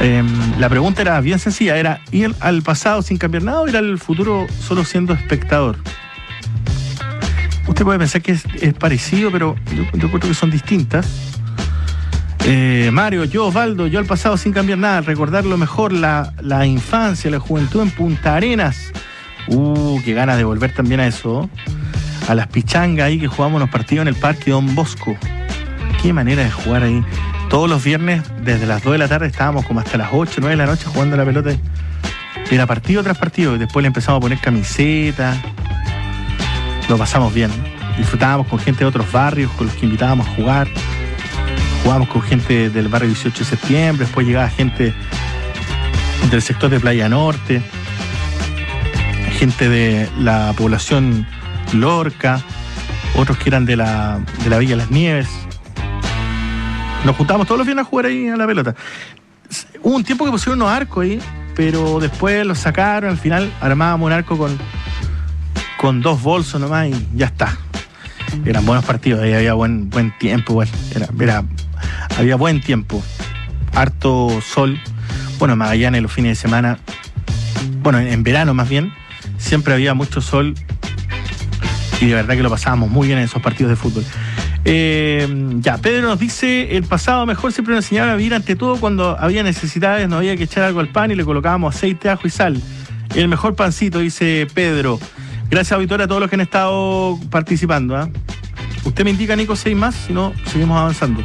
La pregunta era bien sencilla, era ¿ir al pasado sin cambiar nada o ir al futuro solo siendo espectador? Usted puede pensar que es parecido, pero yo creo que son distintas. Mario, yo, Osvaldo, yo al pasado sin cambiar nada, recordar lo mejor, la infancia, la juventud en Punta Arenas. Qué ganas de volver también a eso. A las pichangas ahí que jugábamos los partidos en el Parque Don Bosco. Qué manera de jugar ahí. Todos los viernes, desde las 2 de la tarde, estábamos como hasta las 8, 9 de la noche jugando la pelota. Era partido tras partido. Y después le empezamos a poner camisetas. Lo pasamos bien. Disfrutábamos con gente de otros barrios, con los que invitábamos a jugar. Jugábamos con gente del barrio 18 de septiembre. Después llegaba gente del sector de Playa Norte. Gente de la población Lorca. Otros que eran de la Villa Las Nieves. Nos juntábamos todos los viernes a jugar ahí a la pelota. Hubo un tiempo que pusieron unos arcos ahí, pero después los sacaron. Al final armábamos un arco con 2 bolsos nomás y ya está. Eran buenos partidos, ahí había buen tiempo. Bueno, había buen tiempo. Harto sol. Bueno, en Magallanes los fines de semana, bueno, en verano más bien, siempre había mucho sol y de verdad que lo pasábamos muy bien en esos partidos de fútbol. Pedro nos dice: el pasado mejor siempre nos enseñaba a vivir ante todo cuando había necesidades, no había que echar algo al pan y le colocábamos aceite, ajo y sal. El mejor pancito, dice Pedro. Gracias, auditora, a todos los que han estado participando, ¿eh? Usted me indica, Nico, 6 más, si no, seguimos avanzando.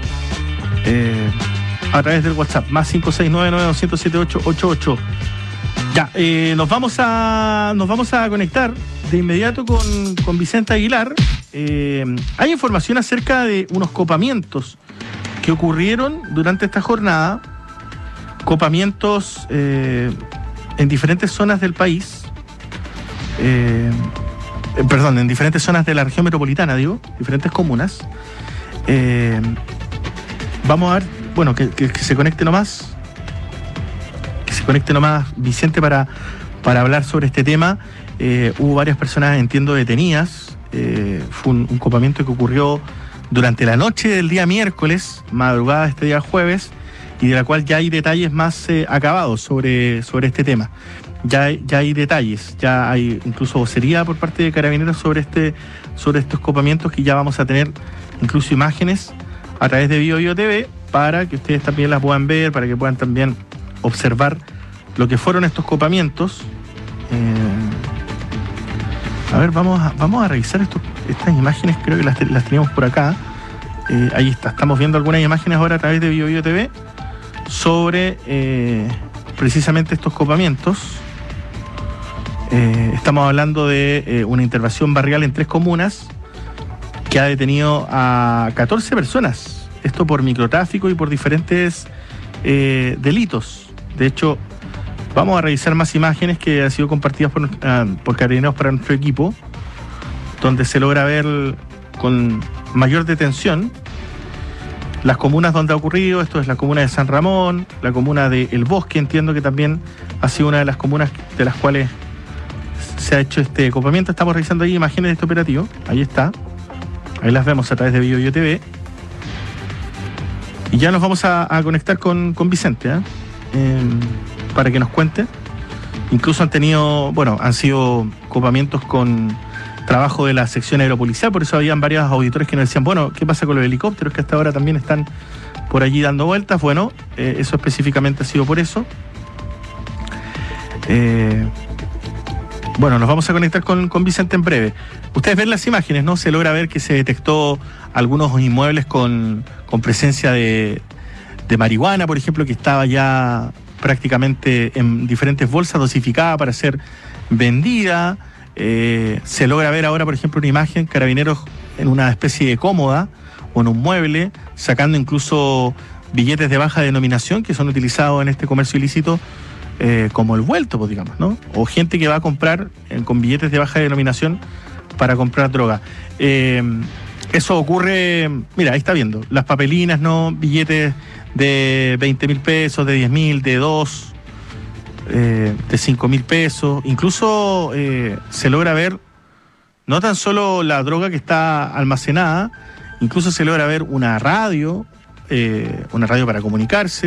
A través del WhatsApp, más 569-900-7888. Nos vamos a conectar de inmediato con Vicente Aguilar. Hay información acerca de unos copamientos que ocurrieron durante esta jornada. Copamientos en diferentes zonas del país. En diferentes zonas de la región metropolitana, diferentes comunas. Vamos a ver, bueno, que se conecte nomás. Que se conecte nomás Vicente para hablar sobre este tema. Hubo varias personas, entiendo, detenidas. Fue un copamiento que ocurrió durante la noche del día miércoles, madrugada de este día jueves, y de la cual ya hay detalles más acabados sobre este tema. Ya hay detalles, ya hay incluso vocería por parte de Carabineros sobre estos copamientos, que ya vamos a tener incluso imágenes a través de Bio TV para que ustedes también las puedan ver, para que puedan también observar lo que fueron estos copamientos. A ver, vamos a revisar estas imágenes, creo que las teníamos por acá. Ahí está, estamos viendo algunas imágenes ahora a través de Bio TV sobre precisamente estos copamientos. Estamos hablando de una intervención barrial en 3 comunas que ha detenido a 14 personas. Esto por microtráfico y por diferentes delitos. De hecho, vamos a revisar más imágenes que han sido compartidas por Carabineros para nuestro equipo, donde se logra ver con mayor detención las comunas donde ha ocurrido. Esto es la comuna de San Ramón, la comuna de El Bosque, entiendo que también ha sido una de las comunas de las cuales se ha hecho este copamiento. Estamos revisando ahí imágenes de este operativo. Ahí está. Ahí las vemos a través de Bio TV. Y ya nos vamos a conectar con Vicente, para que nos cuente. Incluso han sido copamientos con trabajo de la sección aeropolicial, por eso habían varios auditores que nos decían, bueno, ¿qué pasa con los helicópteros que hasta ahora también están por allí dando vueltas? Bueno, eso específicamente ha sido por eso. Bueno, nos vamos a conectar con Vicente en breve. Ustedes ven las imágenes, ¿no? Se logra ver que se detectó algunos inmuebles con presencia de marihuana, por ejemplo, que estaba ya prácticamente en diferentes bolsas dosificada para ser vendida. Se logra ver ahora, por ejemplo, una imagen, Carabineros en una especie de cómoda o en un mueble, sacando incluso billetes de baja denominación que son utilizados en este comercio ilícito como el vuelto, pues, digamos, ¿no? O gente que va a comprar con billetes de baja denominación para comprar droga. Eso ocurre, mira, ahí está viendo, las papelinas, ¿no? Billetes de 20.000 pesos, de 10.000, de 2, de 5.000 pesos. Incluso se logra ver no tan solo la droga que está almacenada, incluso se logra ver una radio para comunicarse.